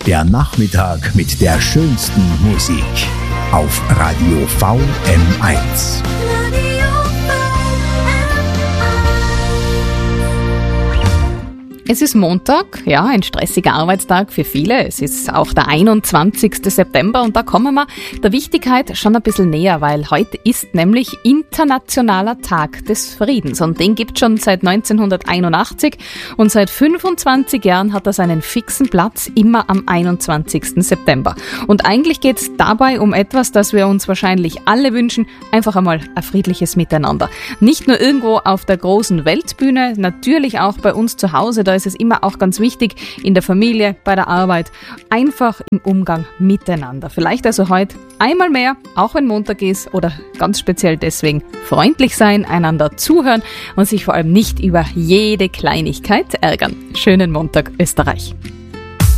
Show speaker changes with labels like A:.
A: Der Nachmittag mit der schönsten Musik auf Radio VM1.
B: Es ist Montag, ja, ein stressiger Arbeitstag für viele. Es ist auch der 21. September und da kommen wir der Wichtigkeit schon ein bisschen näher, weil heute ist nämlich Internationaler Tag des Friedens und den gibt es schon seit 1981 und seit 25 Jahren hat er seinen fixen Platz immer am 21. September. Und eigentlich geht es dabei um etwas, das wir uns wahrscheinlich alle wünschen, einfach einmal ein friedliches Miteinander. Nicht nur irgendwo auf der großen Weltbühne, natürlich auch bei uns zu Hause, da ist es immer auch ganz wichtig, in der Familie, bei der Arbeit, einfach im Umgang miteinander. Vielleicht also heute einmal mehr, auch wenn Montag ist oder ganz speziell deswegen freundlich sein, einander zuhören und sich vor allem nicht über jede Kleinigkeit ärgern. Schönen Montag, Österreich.